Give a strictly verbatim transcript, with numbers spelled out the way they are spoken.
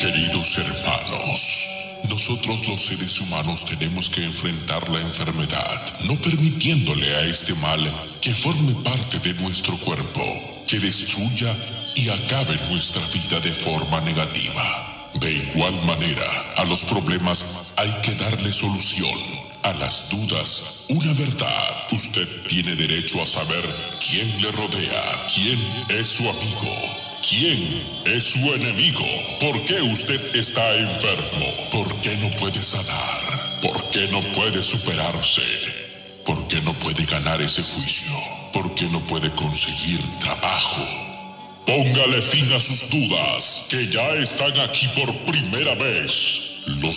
Queridos hermanos, nosotros los seres humanos tenemos que enfrentar la enfermedad, no permitiéndole a este mal que forme parte de nuestro cuerpo, que destruya y acabe nuestra vida de forma negativa. De igual manera, a los problemas hay que darle solución. A las dudas, una verdad. Usted tiene derecho a saber quién le rodea, quién es su amigo, quién es su enemigo. ¿Por qué usted está enfermo? ¿Por qué no puede sanar? ¿Por qué no puede superarse? ¿Por qué no puede ganar ese juicio? ¿Por qué no puede conseguir trabajo? Póngale fin a sus dudas, que ya están aquí por primera vez. Los